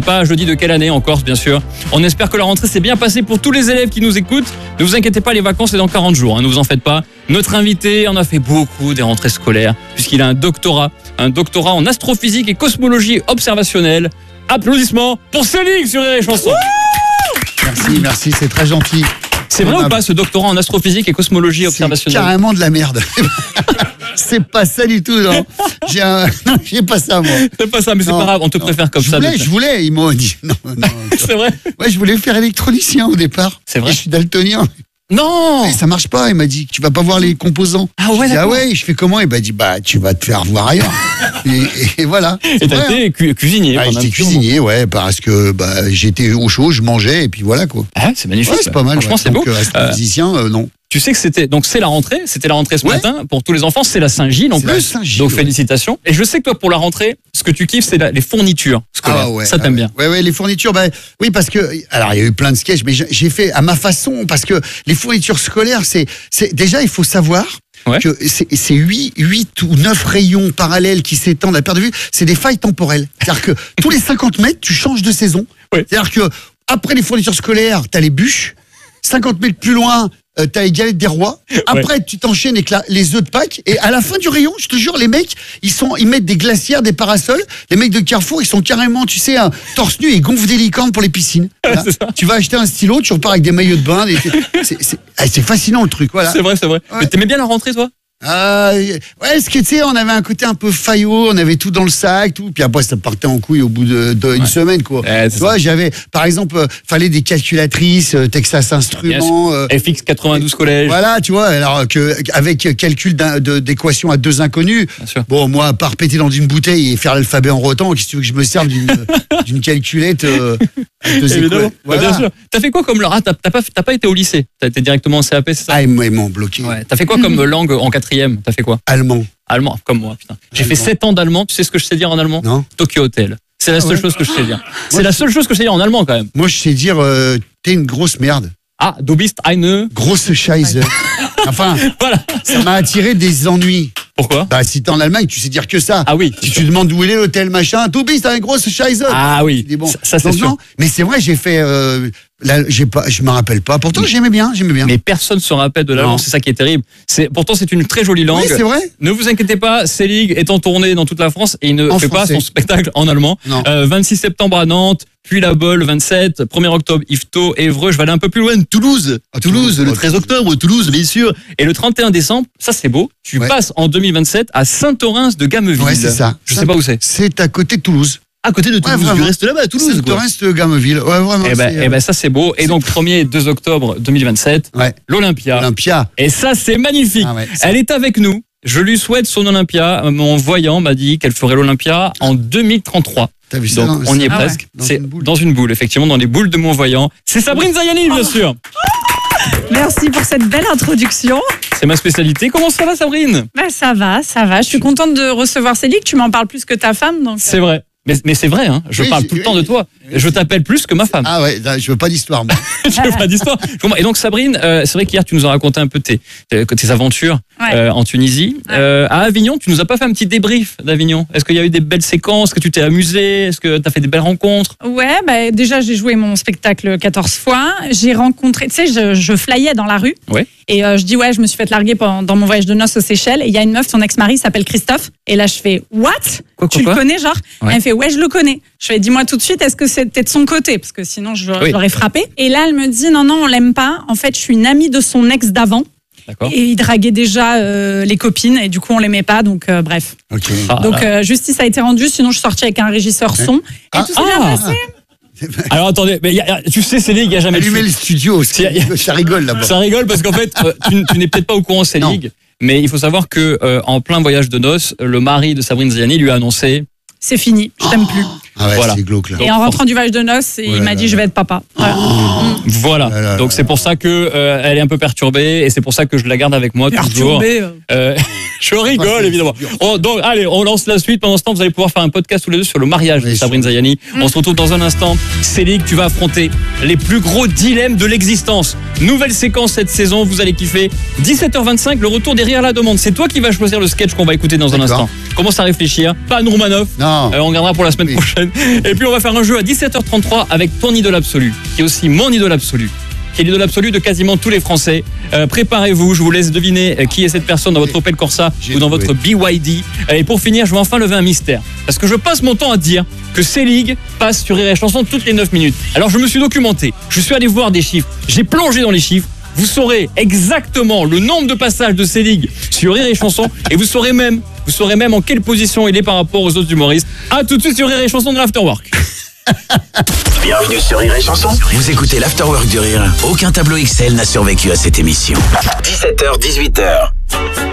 pas, jeudi de quelle année en Corse, bien sûr. On espère que la rentrée s'est bien passée pour tous les élèves qui nous écoutent. Ne vous inquiétez pas, les vacances, c'est dans 40 jours, hein, ne vous en faites pas. Notre invité en a fait beaucoup des rentrées scolaires, puisqu'il a un doctorat en astrophysique et cosmologie observationnelle. Applaudissements pour Céline sur les chansons. Merci, c'est très gentil. C'est vrai ou pas, ce doctorat en astrophysique et cosmologie observationnelle? C'est carrément de la merde. C'est pas ça du tout, non. Non, j'ai pas ça, moi. C'est pas ça, mais c'est pas grave, on te préfère comme ça. Je voulais, ils m'ont dit. Non. C'est vrai? Ouais, je voulais faire électronicien au départ. C'est vrai? Et je suis daltonien. Non! Et ça marche pas, il m'a dit, tu vas pas voir les composants. Ah ouais, d'accord. Ah ouais, je fais comment? Il m'a dit, tu vas te faire voir ailleurs. et voilà. Et t'as été cuisinier. J'étais cuisinier, ouais, parce que j'étais au chaud, je mangeais, et puis voilà, quoi. Ah, c'est magnifique. Ouais, c'est pas mal. Franchement, c'est beau. Musicien, non. Tu sais que c'est la rentrée ce matin pour tous les enfants, c'est la Saint-Gilles en plus. Donc félicitations. Et je sais que toi pour la rentrée, ce que tu kiffes c'est les fournitures scolaires. Ah ouais, ça t'aime bien. Ouais, les fournitures oui parce que alors il y a eu plein de sketchs mais j'ai fait à ma façon parce que les fournitures scolaires c'est déjà il faut savoir que c'est 8 ou 9 rayons parallèles qui s'étendent à perte de vue, c'est des failles temporelles. C'est-à-dire que tous les 50 mètres, tu changes de saison. Ouais. C'est-à-dire que après les fournitures scolaires, tu as les bûches. 50 mètres plus loin, t'as les galettes des rois. Après, tu t'enchaînes avec les œufs de Pâques. Et à la fin du rayon, je te jure, les mecs, ils mettent des glacières, des parasols. Les mecs de Carrefour, ils sont carrément, tu sais, torse nu et gonflent des licornes pour les piscines. Voilà. Tu vas acheter un stylo, tu repars avec des maillots de bain. C'est fascinant le truc. Voilà. C'est vrai. Ouais. Mais t'aimais bien la rentrée, toi? Ouais, parce que tu sais, on avait un côté un peu faillot, on avait tout dans le sac, tout, puis après ça partait en couille au bout d'une semaine, quoi. Tu vois, j'avais, par exemple, fallait des calculatrices, Texas Instruments, FX 92 collège. Voilà, tu vois, alors avec calcul d'équation à deux inconnus. Bon, moi, à part péter dans une bouteille et faire l'alphabet en rotant, qu'est-ce que tu veux que je me serve d'une calculette à deux équations. Voilà. Bien sûr. T'as fait quoi comme t'as pas été au lycée? T'as été directement en CAP, c'est ça? Ah, ils m'ont bloqué. Ouais. T'as fait quoi comme langue en 4e? T'as fait quoi? Allemand, comme moi, putain. J'ai fait 7 ans d'allemand. Tu sais ce que je sais dire en allemand? Non. Tokyo Hotel. C'est la seule chose que je sais dire. C'est la seule chose que je sais dire en allemand, quand même. Moi, je sais dire, t'es une grosse merde. Ah, du bist eine grosse Scheiße. Enfin, voilà. Ça m'a attiré des ennuis. Pourquoi? Si t'es en Allemagne, tu sais dire que ça. Ah oui. Si tu demandes où est l'hôtel, machin, du bist eine grosse Scheiße. Ah oui. Bon. Ça c'est sûr. Non, mais c'est vrai, j'ai fait. Je me rappelle pas. Pourtant, j'aimais bien. Mais personne se rappelle de l'allemand, c'est ça qui est terrible. Pourtant, c'est une très jolie langue. Oui, c'est vrai. Ne vous inquiétez pas, Selig est en tournée dans toute la France et il ne fait pas son spectacle en allemand. 26 septembre à Nantes, puis la Bolle, 27, 1er octobre, Yvetot, Évreux, je vais aller un peu plus loin, Toulouse. Toulouse, le 13 octobre, Toulouse, bien sûr. Et le 31 décembre, ça c'est beau, tu passes en 2027 à Saint-Orens de Gameville. Ouais, c'est ça. Je sais pas où c'est. C'est à côté de Toulouse. À côté de Toulouse, tu restes là-bas à Toulouse. Saint-Orens de Gameville. Ouais, vraiment. Eh ben, ça c'est beau. Et donc 1er et 2 octobre 2027, l'Olympia. Et ça c'est magnifique. Elle est avec nous. Je lui souhaite son Olympia. Mon voyant m'a dit qu'elle ferait l'Olympia en 2033. T'as vu ça? Donc on y est presque. C'est dans une boule, effectivement, dans les boules de mon voyant. C'est Sabrine Zayani, bien sûr. Merci pour cette belle introduction. C'est ma spécialité. Comment ça va, Sabrine? Ça va. Je suis contente de recevoir Céline. Tu m'en parles plus que ta femme. Donc c'est vrai. Mais c'est vrai, hein. Je parle tout le temps de toi. Je t'appelle plus que ma femme. Ah ouais, je veux pas d'histoire, moi. Je veux pas d'histoire. Et donc, Sabrine, c'est vrai qu'hier, tu nous as raconté un peu tes aventures en Tunisie. À Avignon, tu nous as pas fait un petit débrief d'Avignon? Est-ce qu'il y a eu des belles séquences? Est-ce que tu t'es amusé? Est-ce que tu as fait des belles rencontres? Ouais, déjà, j'ai joué mon spectacle 14 fois. J'ai rencontré, tu sais, je flyais dans la rue. Ouais. Et je dis, je me suis fait larguer dans mon voyage de noces aux Seychelles. Et il y a une meuf, son ex-mari s'appelle Christophe. Et là, je fais, what? Tu le connais, genre? Elle me fait, ouais, je le connais. Je fais, dis-moi tout de suite, est-ce que c'était de son côté? Parce que sinon, je l'aurais frappé. Et là, elle me dit, non, on l'aime pas. En fait, je suis une amie de son ex d'avant. D'accord. Et il draguait déjà les copines. Et du coup, on l'aimait pas. Donc, bref. Okay. Donc, justice a été rendue. Sinon, je suis sortie avec un régisseur son. Et tout s'est bien passé. Alors attendez, mais tu sais, Céline, il n'y a jamais allumez le studio, ça rigole là-bas. Ça rigole parce qu'en fait, tu n'es peut-être pas au courant, Céline, mais il faut savoir que en plein voyage de noces, le mari de Sabrine Zayani lui a annoncé c'est fini, je t'aime plus. Ah ouais, c'est glauque là. Et en rentrant du voyage de noces, il m'a dit je vais être papa. Voilà. Donc c'est pour ça que elle est un peu perturbée et c'est pour ça que je la garde avec moi toujours. Je rigole, évidemment. Donc, allez, on lance la suite. Pendant ce temps, vous allez pouvoir faire un podcast tous les deux sur le mariage de Sabrine Zayani. On se retrouve dans un instant. Céline, tu vas affronter les plus gros dilemmes de l'existence. Nouvelle séquence cette saison, vous allez kiffer. 17h25, le retour des rires à la demande. C'est toi qui vas choisir le sketch qu'on va écouter dans un instant. Commence à réfléchir. Pas Nour Manoff. Non. On gardera pour la semaine prochaine. Et puis, on va faire un jeu à 17h33 avec ton idole absolue, qui est aussi mon idole absolue, qui est l'idole absolue de quasiment tous les Français. Préparez-vous, je vous laisse deviner qui est cette personne dans votre Opel Corsa ou dans votre BYD. Et pour finir, je vais enfin lever un mystère. Parce que je passe mon temps à dire que C-League passe sur Rire et Chanson toutes les 9 minutes. Alors je me suis documenté, je suis allé voir des chiffres, j'ai plongé dans les chiffres. Vous saurez exactement le nombre de passages de C-League sur Rire et Chanson et vous saurez même en quelle position il est par rapport aux autres humoristes. À tout de suite sur Rire et Chanson de l'Afterwork. Bienvenue sur Rire et Chanson. Vous écoutez l'Afterwork du Rire. Aucun tableau Excel n'a survécu à cette émission. 17h, 18h.